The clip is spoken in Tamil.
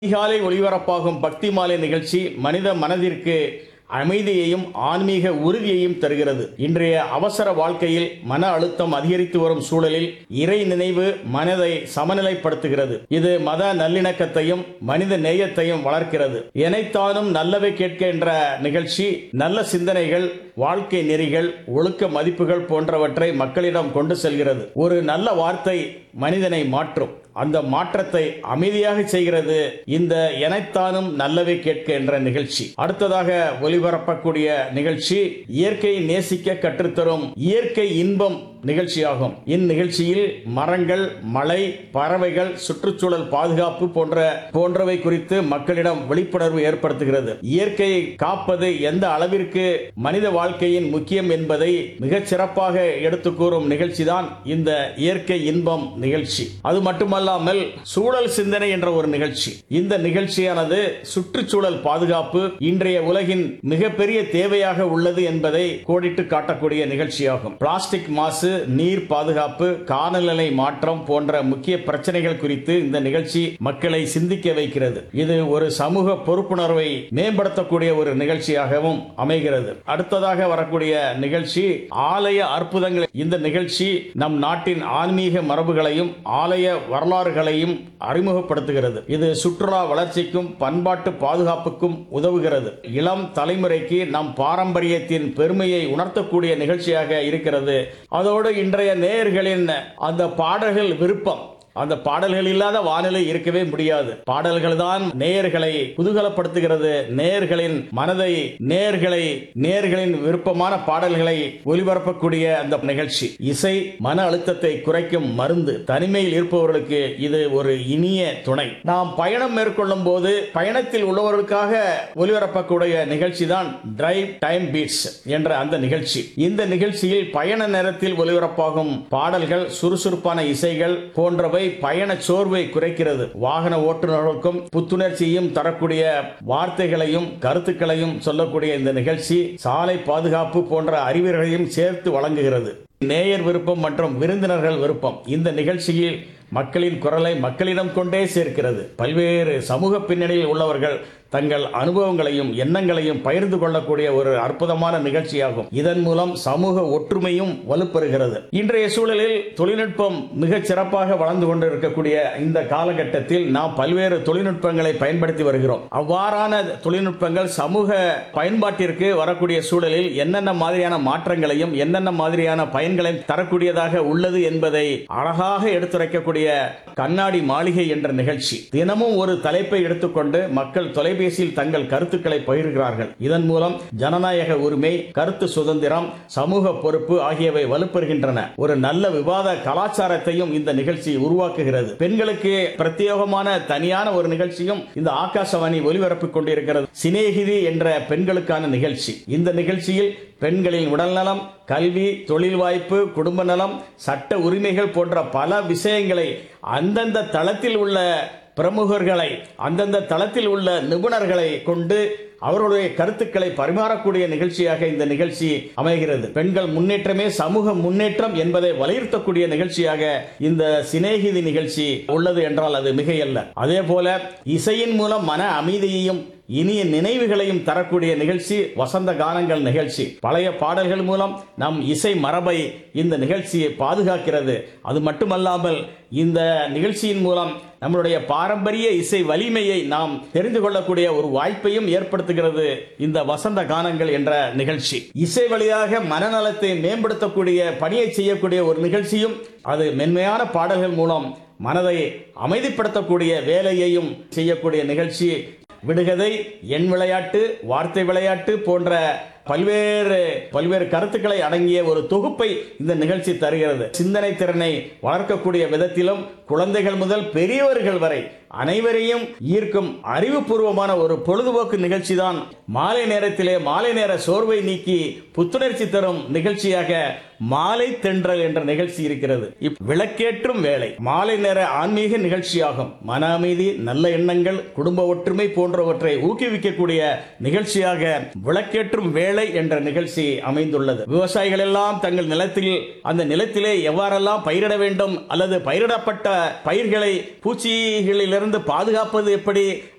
அதிகாலை ஒளிபரப்பாகும் பக்தி மாலை நிகழ்ச்சி மனித மனதிற்கு அமைதியையும் ஆன்மீக உறுதியையும் தருகிறது. இன்றைய அவசர வாழ்க்கையில் மன அழுத்தம் அதிகரித்து வரும் சூழலில் இறை நினைவு மனதை சமநிலைப்படுத்துகிறது. இது மத நல்லிணக்கத்தையும் மனித நேயத்தையும் வளர்க்கிறது. எனைத்தானும் நல்லவை கேட்க என்ற நிகழ்ச்சி நல்ல சிந்தனைகள், வாழ்க்கை நெறிகள், ஒழுக்க மதிப்புகள் போன்றவற்றை மக்களிடம் கொண்டு செல்கிறது. ஒரு நல்ல வார்த்தை மனிதனை மாற்றும். அந்த மாற்றத்தை அமைதியாக செய்கிறது இந்த எனைத்தானும் நல்லவை கேட்க என்ற நிகழ்ச்சி. அடுத்ததாக ஒலிபரப்பக்கூடிய நிகழ்ச்சி இயற்கையை நேசிக்க கற்றுத்தரும் இயற்கை இன்பம் நிகழ்ச்சியாகும். இந்நிகழ்ச்சியில் மரங்கள், மழை, பறவைகள், சுற்றுச்சூழல் பாதுகாப்பு போன்றவை குறித்து மக்களிடம் விழிப்புணர்வு ஏற்படுத்துகிறது. இயற்கையை காப்பது எந்த அளவிற்கு மனித வாழ்க்கையின் முக்கியம் என்பதை மிகச் சிறப்பாக எடுத்து கூறும் நிகழ்ச்சிதான் இந்த இயற்கை இன்பம் நிகழ்ச்சி. அது மட்டுமல்லாமல் சூழல் சிந்தனை என்ற ஒரு நிகழ்ச்சி. இந்த நிகழ்ச்சியானது சுற்றுச்சூழல் பாதுகாப்பு இன்றைய உலகின் மிகப்பெரிய தேவையாக உள்ளது என்பதை கோடிட்டு காட்டக்கூடிய நிகழ்ச்சியாகும். பிளாஸ்டிக் மாசு, நீர் பாதுகாப்பு, காலநிலை மாற்றம் போன்ற முக்கிய பிரச்சனைகள் குறித்து இந்த நிகழ்ச்சி மக்களை சிந்திக்க வைக்கிறது. இது ஒரு சமூக பொறுப்புணர்வை மேம்படுத்தக்கூடிய ஒரு நிகழ்ச்சியாகவும் அமைகிறது. அடுத்ததாக வரக்கூடிய நிகழ்ச்சி ஆலய அற்புதங்கள். இந்த நிகழ்ச்சி நம் நாட்டின் ஆன்மீக மரபுகளையும் ஆலய வரலாறுகளையும் அறிமுகப்படுத்துகிறது. இது சுற்றுலா வளர்ச்சிக்கும் பண்பாட்டு பாதுகாப்புக்கும் உதவுகிறது. இளம் தலைமுறைக்கு நம் பாரம்பரியத்தின் பெருமையை உணர்த்தக்கூடிய நிகழ்ச்சியாக இருக்கிறது. அதோடு இன்றைய நேயர்களின் அந்த பாடல்கள் விருப்பம், அந்த பாடல்கள் இல்லாத வானிலை இருக்கவே முடியாது. பாடல்கள் தான் நேயர்களை குதூகலப்படுத்துகிறது. நேயர்களின் மனதை, நேயர்களின் விருப்பமான பாடல்களை ஒலிபரப்பக்கூடிய அந்த நிகழ்ச்சி. இசை மன அழுத்தத்தை குறைக்கும் மருந்து. தனிமையில் இருப்பவர்களுக்கு இது ஒரு இனிய துணை. நாம் பயணம் மேற்கொள்ளும் போது பயணத்தில் உள்ளவர்களுக்காக ஒலிபரப்பக்கூடிய நிகழ்ச்சி தான் டிரைவ் டைம் பீட்ஸ் என்ற அந்த நிகழ்ச்சி. இந்த நிகழ்ச்சியில் பயண நேரத்தில் ஒலிபரப்பாகும் பாடல்கள், சுறுசுறுப்பான இசைகள் போன்றவை பயண சோர்வை குறைக்கிறது. வாகன ஓட்டுநர்களுக்கும் புத்துணர்ச்சியும் தரக்கூடிய வார்த்தைகளையும் கருத்துக்களையும் சொல்லக்கூடிய இந்த நிகழ்ச்சி சாலை பாதுகாப்பு போன்ற அறிவுரைகளையும் சேர்த்து வழங்குகிறது. நேயர் விருப்பம் மற்றும் விருந்தினர்கள் விருப்பம். இந்த நிகழ்ச்சியில் மக்களின் குரலை மக்களிடம் கொண்டே சேர்க்கிறது. பல்வேறு சமூக பின்னணியில் உள்ளவர்கள் தங்கள் அனுபவங்களையும் எண்ணங்களையும் பகிர்ந்து கொள்ளக்கூடிய ஒரு அற்புதமான நிகழ்ச்சியாகும். இதன் மூலம் சமூக ஒற்றுமையும் வலுப்பெறுகிறது. இன்றைய சூழலில் தொழில்நுட்பம் மிகச் சிறப்பாக வளர்ந்து கொண்டிருக்கக்கூடிய இந்த காலகட்டத்தில் நாம் பல்வேறு தொழில்நுட்பங்களை பயன்படுத்தி வருகிறோம். அவ்வாறான தொழில்நுட்பங்கள் சமூக பயன்பாட்டிற்கு வரக்கூடிய சூழலில் என்னென்ன மாதிரியான மாற்றங்களையும் என்னென்ன மாதிரியான பயன்களையும் தரக்கூடியதாக உள்ளது என்பதை அழகாக எடுத்துரைக்கக்கூடிய கண்ணாடி மாளிகை என்ற நிகழ்ச்சி. தினமும் ஒரு தலைப்பை எடுத்துக்கொண்டு மக்கள் தொலைபேசியில் தங்கள் கருத்துக்களை பகிர்கிறார்கள். இதன் மூலம் ஜனநாயக உரிமை, கருத்து சுதந்திரம், சமூக பொறுப்பு ஆகியவை வலுப்பெறுகின்றன. ஒரு நல்ல விவாத கலாச்சாரத்தையும் இந்த நிகழ்ச்சி உருவாக்குகிறது. பெண்களுக்கு பிரத்யேகமான தனியான ஒரு நிகழ்ச்சியும் இந்த ஆகாசவாணி ஒலிபரப்பிக் கொண்டிருக்கிறது. சிநேகிதி என்ற பெண்களுக்கான நிகழ்ச்சி. இந்த நிகழ்ச்சியில் பெண்களின் உடல்நலம், கல்வி, தொழில் வாய்ப்பு, குடும்ப நலம், சட்ட உரிமைகள் போன்ற பல விஷயங்களை அந்தந்த தளத்தில் உள்ள பிரமுகர்களை, அந்தந்த தளத்தில் உள்ள நிபுணர்களை கொண்டு அவருடைய கருத்துக்களை பரிமாறக்கூடிய நிகழ்ச்சியாக இந்த நிகழ்ச்சி அமைகிறது. பெண்கள் முன்னேற்றமே சமூக முன்னேற்றம் என்பதை வலியுறுத்தக்கூடிய நிகழ்ச்சியாக இந்த சிநேகிதி நிகழ்ச்சி உள்ளது என்றால் அது மிகையல்ல. அதே போல இசையின் மூலம் மன அமைதியையும் இனிய நினைவுகளையும் தரக்கூடிய நிகழ்ச்சி வசந்த கானங்கள் நிகழ்ச்சி. பழைய பாடல்கள் மூலம் நம் இசை மரபை இந்த நிகழ்ச்சியை பாதுகாக்கிறது. அது மட்டுமல்லாமல் இந்த நிகழ்ச்சியின் மூலம் நம்மளுடைய பாரம்பரிய இசை வலிமையை நாம் தெரிந்து கொள்ளக்கூடிய ஒரு வாய்ப்பையும் ஏற்படுத்துகிறது இந்த வசந்த கானங்கள் என்ற நிகழ்ச்சி. இசை வழியாக மனநலத்தை மேம்படுத்தக்கூடிய பணியை செய்யக்கூடிய ஒரு நிகழ்ச்சியும், அது மென்மையான பாடல்கள் மூலம் மனதை அமைதிப்படுத்தக்கூடிய வேலையையும் செய்யக்கூடிய நிகழ்ச்சி. விடுகதை, எண் விளையாட்டு, வார்த்தை விளையாட்டு போன்ற பல்வேறு கருத்துக்களை அடங்கிய ஒரு தொகுப்பை இந்த நிகழ்ச்சி தருகிறது. சிந்தனை திறனை வளர்க்கக்கூடிய விதத்திலும் குழந்தைகள் முதல் பெரியவர்கள் வரை அனைவரையும் ஈர்க்கும் அறிவுபூர்வமான ஒரு பொழுதுபோக்கு நிகழ்ச்சி தான் மாலை நேரத்திலே மாலை நேர சோர்வை நீக்கி புத்துணர்ச்சி தரும் நிகழ்ச்சியாக மாலை தென்றல் என்ற நிகழ்ச்சி இருக்கிறது. விளக்கேற்றும் வேலை மாலை நேர ஆன்மீக நிகழ்ச்சியாகும். மன அமைதி, நல்ல எண்ணங்கள், குடும்ப ஒற்றுமை போன்றவற்றை ஊக்குவிக்கக்கூடிய நிகழ்ச்சியாக விளக்கேற்றும் வேலை என்ற நிகழ்ச்சி அமைந்துள்ளது. விவசாயிகள் எல்லாம் தங்கள் அந்த நிலத்திலே எவ்வாறெல்லாம் பயிரிட வேண்டும் அல்லது பயிரிடப்பட்ட பயிர்களை பூச்சிகளிலிருந்து பாதுகாப்பது எப்படி,